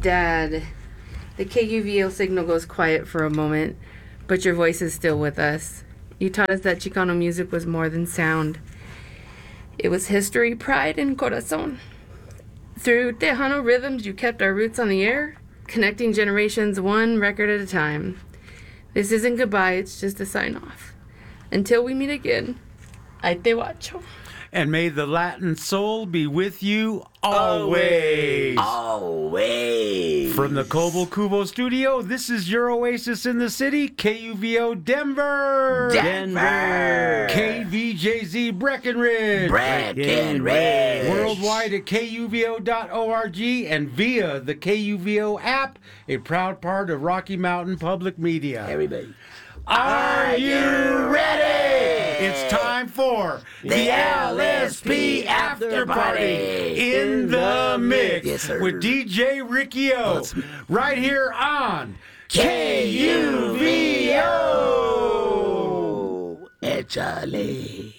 Dad, the KUVO signal goes quiet for a moment, but your voice is still with us. You taught us that Chicano music was more than sound. It was history, pride, and corazon. Through Tejano rhythms, you kept our roots on the air, connecting generations one record at a time. This isn't goodbye, it's just a sign-off. Until we meet again, Ahí te guacho. And may the Latin soul be with you always. Always. From the Kobo Kubo studio, this is your oasis in the city, KUVO Denver. Denver. KVJZ Breckenridge. Breckenridge. Worldwide at kuvo.org and via the KUVO app, a proud part of Rocky Mountain Public Media. Everybody. Are you ready? It's time for the LSP After Party in the mix Yes, sir. with DJ Ricky O, right here on KUVO. Échale.